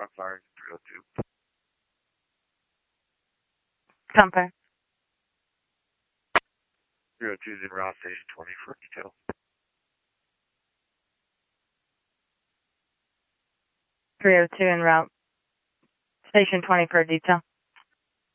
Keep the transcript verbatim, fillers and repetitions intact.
I'm sorry, three oh two. Comfort. three oh two is in route station twenty for detail. three oh two en route. Station twenty for detail.